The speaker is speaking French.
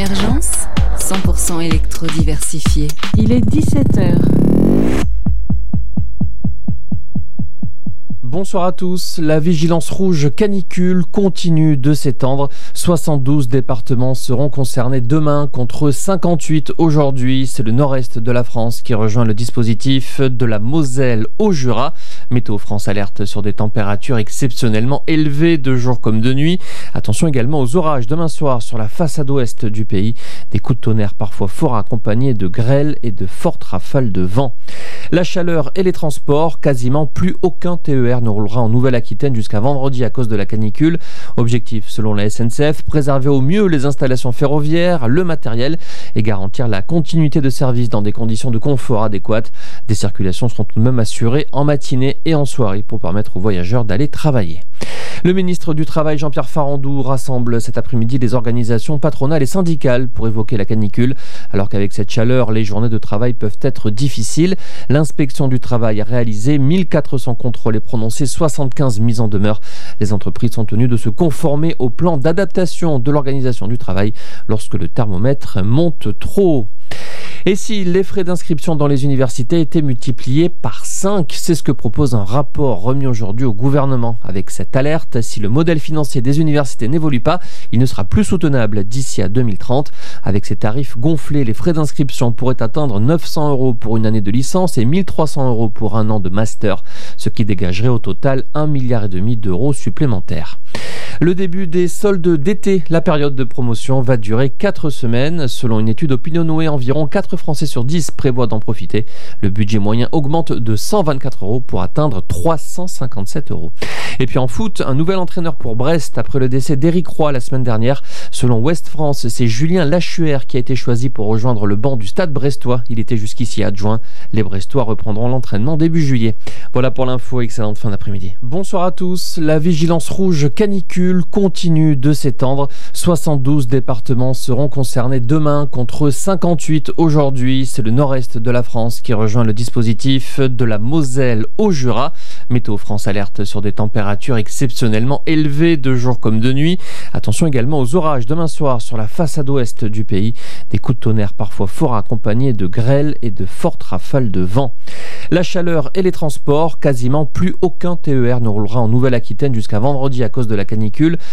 Émergence, 100% électro-diversifié. Il est 17h. Bonsoir à tous. La vigilance rouge canicule continue de s'étendre. 72 départements seront concernés demain contre 58 aujourd'hui. C'est le nord-est de la France qui rejoint le dispositif de la Moselle au Jura. Météo France alerte sur des températures exceptionnellement élevées de jour comme de nuit. Attention également aux orages demain soir sur la façade ouest du pays. Des coups de tonnerre parfois forts accompagnés de grêles et de fortes rafales de vent. La chaleur et les transports, quasiment plus aucun TER ne roulera en Nouvelle-Aquitaine jusqu'à vendredi à cause de la canicule. Objectif, selon la SNCF, préserver au mieux les installations ferroviaires, le matériel et garantir la continuité de service dans des conditions de confort adéquates. Des circulations seront tout de même assurées en matinée et en soirée pour permettre aux voyageurs d'aller travailler. Le ministre du Travail, Jean-Pierre Farandou, rassemble cet après-midi les organisations patronales et syndicales pour évoquer la canicule. Alors qu'avec cette chaleur, les journées de travail peuvent être difficiles. L'inspection du travail a réalisé 1400 contrôles et prononcé 75 mises en demeure. Les entreprises sont tenues de se conformer au plan d'adaptation de l'organisation du travail lorsque le thermomètre monte trop haut. Et si les frais d'inscription dans les universités étaient multipliés par 5, c'est ce que propose un rapport remis aujourd'hui au gouvernement. Avec cette alerte, si le modèle financier des universités n'évolue pas, il ne sera plus soutenable d'ici à 2030. Avec ces tarifs gonflés, les frais d'inscription pourraient atteindre 900 € pour une année de licence et 1300 € pour un an de master, ce qui dégagerait au total 1,5 milliard d'euros supplémentaires. Le début des soldes d'été, la période de promotion va durer 4 semaines. Selon une étude Opinionway, environ 4 Français sur 10 prévoient d'en profiter. Le budget moyen augmente de 124 € pour atteindre 357 €. Et puis en foot, un nouvel entraîneur pour Brest après le décès d'Éric Roy la semaine dernière. Selon Ouest France, c'est Julien Lachuer qui a été choisi pour rejoindre le banc du Stade brestois. Il était jusqu'ici adjoint. Les Brestois reprendront l'entraînement début juillet. Voilà pour l'info, excellente fin d'après-midi. Bonsoir à tous. La vigilance rouge canicule continue de s'étendre. 72 départements seront concernés demain contre 58 aujourd'hui. C'est le nord-est de la France qui rejoint le dispositif de la Moselle au Jura. Météo France alerte sur des températures exceptionnellement élevées de jour comme de nuit. Attention également aux orages demain soir sur la façade ouest du pays. Des coups de tonnerre parfois forts accompagnés de grêles et de fortes rafales de vent. La chaleur et les transports, quasiment plus aucun TER ne roulera en Nouvelle-Aquitaine jusqu'à vendredi à cause de la canicule.